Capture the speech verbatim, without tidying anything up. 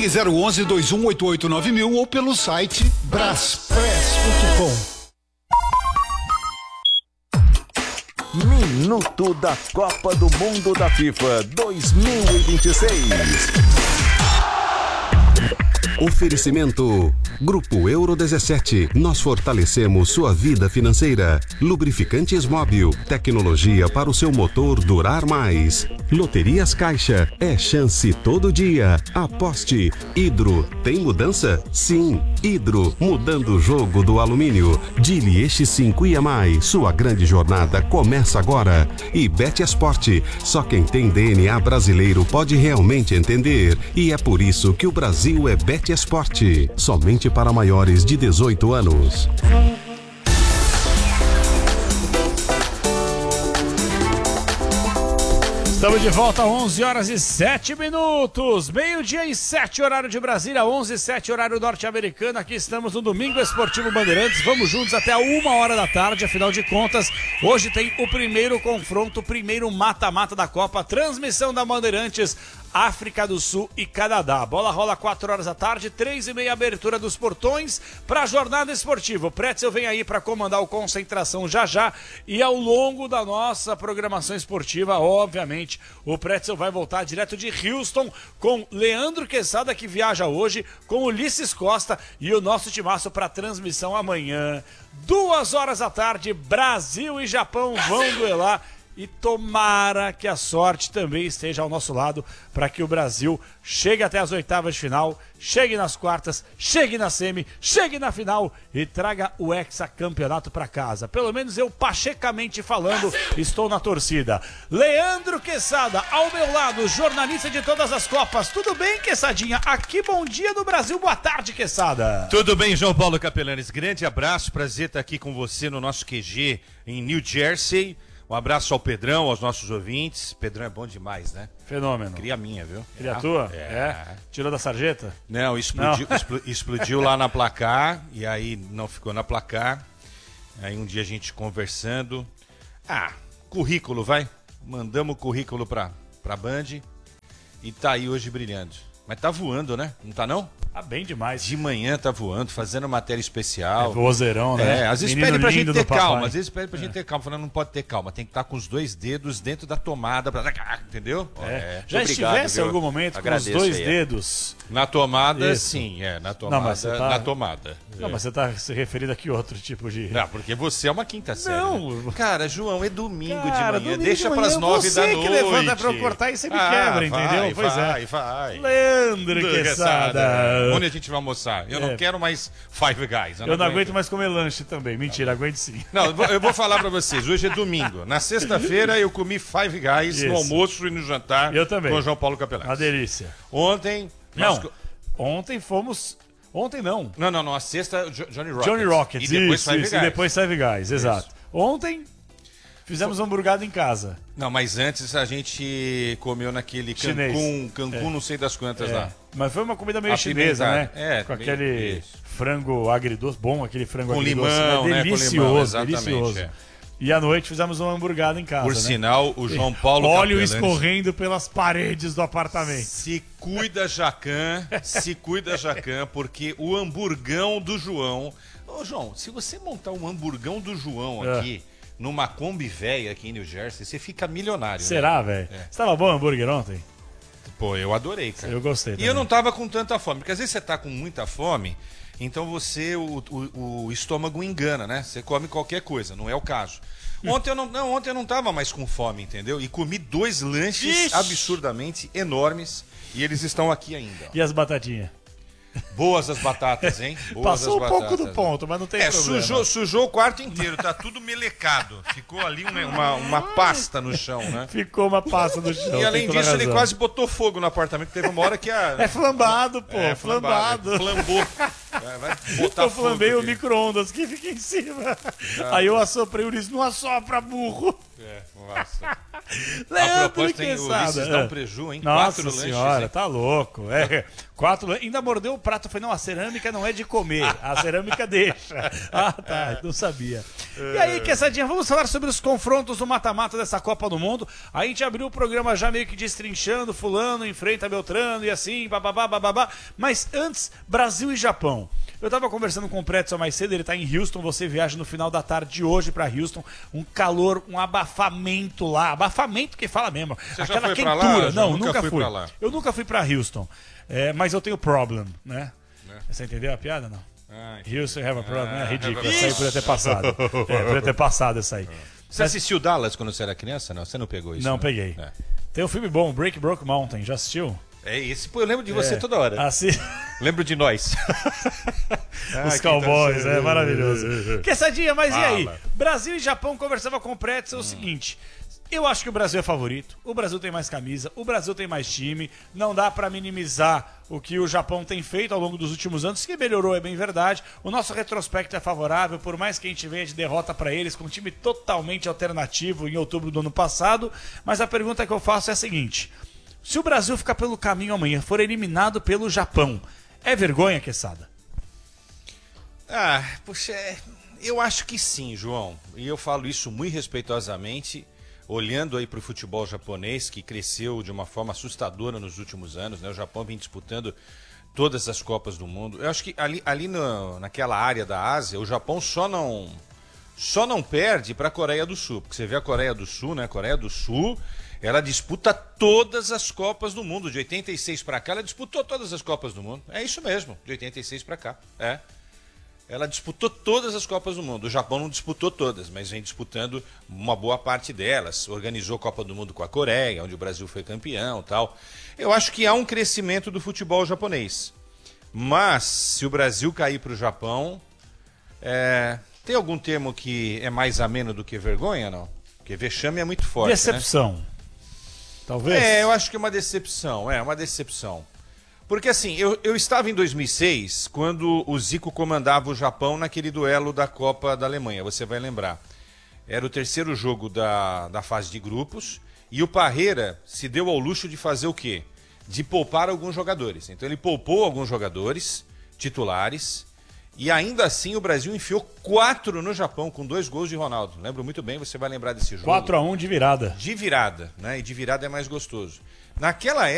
zero um um, dois um oito oito nove mil ou pelo site braspress ponto com. Minuto da Copa do Mundo da FIFA dois mil e vinte e seis. Oferecimento Grupo Euro dezessete. Nós fortalecemos sua vida financeira. Lubrificantes Móbil. Tecnologia para o seu motor durar mais. Loterias Caixa. É chance todo dia. Aposte. Hidro. Tem mudança? Sim. Hidro. Mudando o jogo do alumínio. Dili X cinco I A M I. Sua grande jornada começa agora. E Betesporte. Só quem tem D N A brasileiro pode realmente entender. E é por isso que o Brasil é Betesporte. Somente para maiores de dezoito anos. Estamos de volta, onze horas e sete minutos, meio-dia e sete, horário de Brasília, onze e sete, horário norte-americano. Aqui estamos no Domingo Esportivo Bandeirantes. Vamos juntos até a uma hora da tarde. Afinal de contas, hoje tem o primeiro confronto, o primeiro mata-mata da Copa. Transmissão da Bandeirantes, África do Sul e Canadá. A bola rola quatro horas da tarde, três e meia, abertura dos portões para a jornada esportiva. O Pretzel vem aí para comandar o Concentração já já, e ao longo da nossa programação esportiva, obviamente, o Pretzel vai voltar direto de Houston com Leandro Quesada, que viaja hoje, com Ulisses Costa e o nosso timaço para transmissão amanhã. Duas horas da tarde, Brasil e Japão vão duelar. E tomara que a sorte também esteja ao nosso lado para que o Brasil chegue até as oitavas de final, chegue nas quartas, chegue na semi, chegue na final e traga o hexacampeonato para casa. Pelo menos eu, pachecamente falando, estou na torcida. Leandro Quesada, ao meu lado, jornalista de todas as Copas. Tudo bem, Quessadinha? Aqui, bom dia do Brasil, boa tarde, Quesada. Tudo bem, João Paulo Capelanes. Grande abraço, prazer estar aqui com você no nosso Q G em New Jersey. Um abraço ao Pedrão, aos nossos ouvintes. Pedrão é bom demais, né? Fenômeno. Cria minha, viu? Cria é. a tua? É. é. Tirou da sarjeta? Não, explodiu, não. Expl, explodiu lá na placar, e aí não ficou na placar. Aí um dia a gente conversando. Ah, currículo, vai. Mandamos o currículo pra, pra Band e tá aí hoje brilhando. Mas tá voando, né? Não tá não? Tá bem demais. De manhã tá voando, fazendo matéria especial. É vozeirão, né? É, às vezes Menino pede pra gente ter calma, papai. às vezes pede pra é. gente ter calma, falando não pode ter calma, tem que estar com os dois dedos dentro da tomada, pra... entendeu? É. É. Já Obrigado, estivesse em viu? algum momento Agradeço com os dois aí, dedos... Na tomada, Isso. sim, é, na tomada, não, mas você tá... na tomada. Não, é. mas você tá se referindo a que outro tipo de... Não, porque você é uma quinta série. Não. Né? Cara, João, é domingo Cara, de manhã, domingo deixa de manhã, pras nove da noite. Você que levanta pra eu cortar e você me ah, quebra, vai, entendeu? Pois vai, é. vai. Leandro Quesada. Onde a gente vai almoçar? Eu É. não quero mais Five Guys. Eu não, eu não aguento mais comer lanche também. Mentira, aguento sim. Não, eu vou, eu vou falar pra vocês. Hoje é domingo. Na sexta-feira eu comi Five Guys Isso. no almoço e no jantar. Eu também. Com o João Paulo Capelanes. Uma delícia. Ontem... Não, nós... ontem fomos... Ontem não. Não, não, não. A sexta, Johnny Rockets. Johnny Rockets, E depois isso, Five isso, Guys. e depois Five Guys, exato. Isso. Ontem fizemos hamburgada em casa. Não, mas antes a gente comeu naquele Chinês. Cancún, Cancún É. não sei das quantas É, lá. Mas foi uma comida meio Apimentado. chinesa, né? É, com meio- aquele isso. frango agridoce, bom aquele frango Com agridoce. limão, né? né? Com Delicioso, limão, exatamente, delicioso. é. E à noite fizemos uma hamburgada em casa, Por né? sinal, o João Paulo Óleo Capelanes... escorrendo pelas paredes do apartamento. Se cuida, Jacan, se cuida, Jacan, porque o hamburgão do João... Ô, João, se você montar um hamburgão do João É. aqui, numa Kombi velha aqui em New Jersey, você fica milionário. Será, né? velho? É. Você tava bom o hambúrguer ontem? Pô, eu adorei, cara. Eu gostei E também. eu não tava com tanta fome, porque às vezes você tá com muita fome, então você, o, o, o estômago engana, né? Você come qualquer coisa, não é o caso. Ontem eu não, não, ontem eu não tava mais com fome, entendeu? E comi dois lanches Ixi. absurdamente enormes e eles estão aqui ainda. ó. E as batatinhas? Boas as batatas, hein? Boas Passou um as pouco batatas. do ponto, mas não tem É, problema. sujou, sujou o quarto inteiro, tá tudo melecado. Ficou ali uma, uma, uma pasta no chão, né? Ficou uma passa no chão. E além tem toda disso, ele razão. quase botou fogo no apartamento. Teve uma hora que a. É flambado, pô. É, flambado. Flambou. Vai, vai botar Eu fogo flambei o aqui. micro-ondas que fica em cima. Aí eu assoprei o Ulisses, não assopra, burro. É, nossa. A Leandro proposta, hein, Quesada. Ulisses dá um preju, hein? Nossa Quatro senhora, lanches, hein? tá louco. É, quatro lan- Ainda mordeu o prato. Eu falei, não, a cerâmica não é de comer. A cerâmica deixa. Ah, tá. Não sabia. E aí, Quessadinha, vamos falar sobre os confrontos do mata-mata dessa Copa do Mundo. A gente abriu o programa já meio que destrinchando, fulano enfrenta Beltrano e assim, bababá, bababá. Mas antes, Brasil e Japão. Eu tava conversando com o Pretzel mais cedo, ele tá em Houston, você viaja no final da tarde de hoje pra Houston, um calor, um abafamento lá, abafamento que fala mesmo, Você já aquela foi pra quentura. lá? Eu Não, nunca nunca fui fui. pra lá. Eu nunca fui pra Houston, é, mas eu tenho problem, né? Você entendeu a piada, não? Ah, Houston have a problem, Ah, é ridículo, have a essa aí podia ter passado. É, podia ter passado essa aí. Você assistiu Dallas quando você era criança? Não, você não pegou isso? Não, né? peguei. É. Tem um filme bom, Break Broke Mountain, já assistiu? É esse, pô, eu lembro de você É, toda hora. Assi... Lembro de nós. Os cowboys, é maravilhoso. Quessadinha, mas e aí? Brasil e Japão conversava com o Pretzel o seguinte. Eu acho que o Brasil é favorito. O Brasil tem mais camisa, o Brasil tem mais time. Não dá pra minimizar o que o Japão tem feito ao longo dos últimos anos, que melhorou, é bem verdade. O nosso retrospecto é favorável, por mais que a gente venha de derrota pra eles, com um time totalmente alternativo em outubro do ano passado. Mas a pergunta que eu faço é a seguinte: se o Brasil ficar pelo caminho amanhã, for eliminado pelo Japão, é vergonha, Quesada? Ah, puxa, é, eu acho que sim, João. E eu falo isso muito respeitosamente, olhando aí para o futebol japonês, que cresceu de uma forma assustadora nos últimos anos, né? O Japão vem disputando todas as Copas do Mundo. Eu acho que ali, ali no, naquela área da Ásia, o Japão só não, só não perde para a Coreia do Sul. Porque você vê a Coreia do Sul, né? A Coreia do Sul, ela disputa todas as Copas do Mundo. De oitenta e seis para cá, ela disputou todas as Copas do Mundo. É isso mesmo, de oitenta e seis para cá. É. Ela disputou todas as Copas do Mundo. O Japão não disputou todas, mas vem disputando uma boa parte delas. Organizou a Copa do Mundo com a Coreia, onde o Brasil foi campeão e tal. Eu acho que há um crescimento do futebol japonês. Mas, se o Brasil cair para o Japão, é... tem algum termo que é mais ameno do que vergonha, não? Porque vexame é muito forte, Decepção. né? Talvez? É, eu acho que é uma decepção. É, uma decepção. Porque assim, eu, eu estava em dois mil e seis, quando o Zico comandava o Japão naquele duelo da Copa da Alemanha, você vai lembrar. Era o terceiro jogo da, da fase de grupos, e o Parreira se deu ao luxo de fazer o quê? De poupar alguns jogadores. Então ele poupou alguns jogadores titulares, e ainda assim o Brasil enfiou quatro no Japão, com dois gols de Ronaldo. Lembro muito bem, você vai lembrar desse jogo. quatro a um de virada. De virada, né? E de virada é mais gostoso. Naquela